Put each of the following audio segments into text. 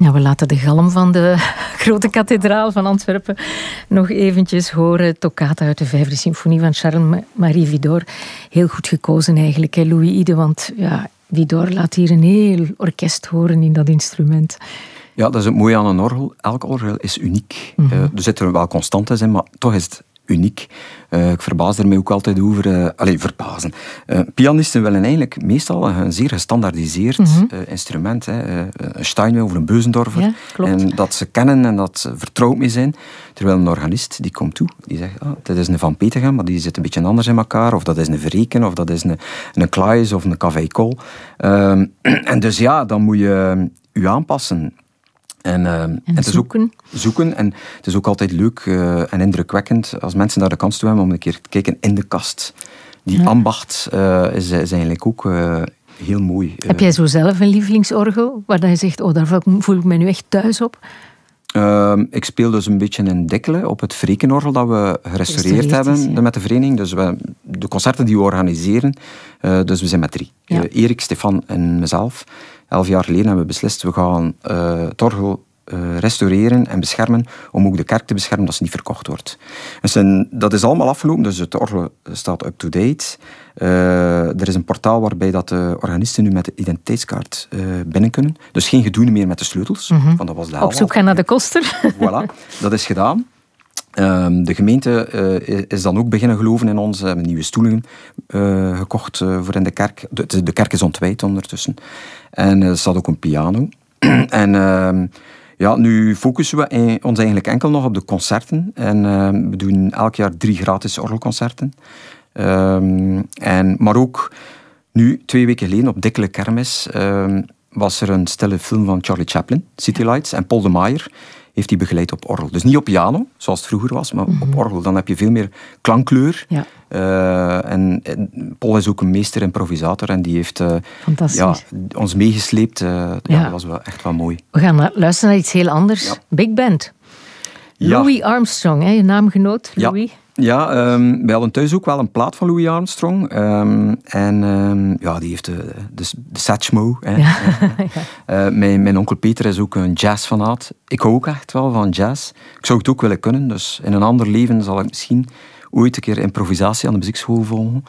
Ja, we laten de galm van de grote kathedraal van Antwerpen nog eventjes horen. Toccata uit de 5e symfonie van Charles-Marie Widor. Heel goed gekozen eigenlijk, hè, Louis Ide, want ja, Widor laat hier een heel orkest horen in dat instrument. Ja, dat is het mooie aan een orgel. Elk orgel is uniek. Er zitten wel constantes in, maar toch is het uniek. Ik verbaas er mij ook altijd over. Verbazen. Pianisten willen eigenlijk meestal een zeer gestandaardiseerd instrument. Een Steinway of een Beuzendorfer. Ja, klopt. En dat ze kennen en dat ze vertrouwd mee zijn. Terwijl een organist, die komt toe. Die zegt, dit is een Van Petegem, maar die zit een beetje anders in elkaar. Of dat is een Vreken, of dat is een Claes of een Cavaillé-Cole. En dus ja, dan moet je je aanpassen. En zoeken. En het is ook altijd leuk en indrukwekkend als mensen daar de kans toe hebben om een keer te kijken in de kast. Die ambacht is eigenlijk ook heel mooi. Heb jij zo zelf een lievelingsorgel waar je zegt, daar voel ik me nu echt thuis op? Ik speel dus een beetje in Dikkelen op het Vrekenorgel dat we gerestaureerd hebben met de vereniging. Dus de concerten die we organiseren, dus we zijn met 3. Ja. Erik, Stefan en mezelf. 11 jaar geleden hebben we beslist, we gaan het orgel restaureren en beschermen, om ook de kerk te beschermen dat ze niet verkocht wordt. Dus dat is allemaal afgelopen, dus het orgel staat up-to-date. Er is een portaal waarbij dat de organisten nu met de identiteitskaart binnen kunnen. Dus geen gedoe meer met de sleutels. Want dat was de op zoek gaan naar de koster. Voilà, dat is gedaan. De gemeente is dan ook beginnen geloven in ons. We hebben nieuwe stoelen gekocht voor in de kerk. De kerk is ontwijd ondertussen. En er staat ook een piano. En nu focussen we ons eigenlijk enkel nog op de concerten. En we doen elk jaar 3 gratis orgelconcerten. Maar ook nu, 2 weken geleden, op Dikkelen Kermis, was er een stille film van Charlie Chaplin, City Lights. En Paul de Maaier heeft die begeleid op orgel. Dus niet op piano, zoals het vroeger was, maar op orgel. Dan heb je veel meer klankkleur. Ja. En Paul is ook een meester improvisator en die heeft ons meegesleept. Dat was wel echt wel mooi. We gaan luisteren naar iets heel anders. Ja. Big Band. Louis Armstrong, hè, je naamgenoot, Louis. Ja, wij hadden thuis ook wel een plaat van Louis Armstrong. Die heeft de Satchmo. Mijn onkel Peter is ook een jazzfanaat. Ik hou ook echt wel van jazz. Ik zou het ook willen kunnen. Dus in een ander leven zal ik misschien ooit een keer improvisatie aan de muziekschool volgen.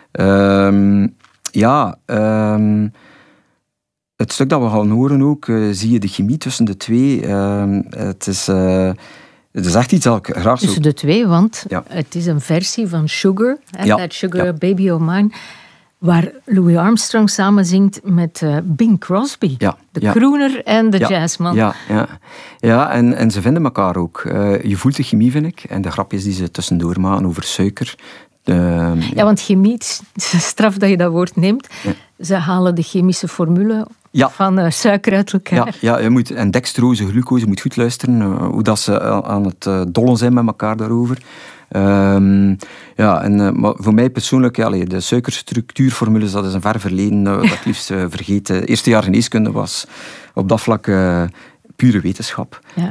Het stuk dat we gaan horen ook, zie je de chemie tussen de twee. Het is echt iets dat ik graag zou... Tussen de twee, want het is een versie van Sugar, That Sugar Baby of Mine, waar Louis Armstrong samen zingt met Bing Crosby, de crooner en de jazzman. Ja, en ze vinden elkaar ook. Je voelt de chemie, vind ik, en de grapjes die ze tussendoor maken over suiker. Want chemie, het is straf dat je dat woord neemt. Ja. Ze halen de chemische formule van suiker uit elkaar. Ja, je moet, en dextrose, glucose, je moet goed luisteren hoe dat ze aan het dollen zijn met elkaar daarover. Maar voor mij persoonlijk, de suikerstructuurformules, dat is een ver verleden dat ik liefst vergeet. Eerste jaar geneeskunde was op dat vlak pure wetenschap. Ja.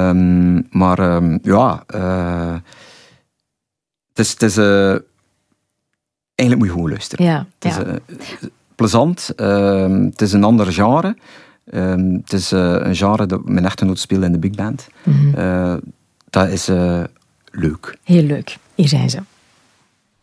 Het is eigenlijk moet je gewoon luisteren. Ja, het is plezant. Het is een ander genre. Het is een genre dat mijn echtgenoot speelt in de big band. Dat is leuk. Heel leuk. Hier zijn ze.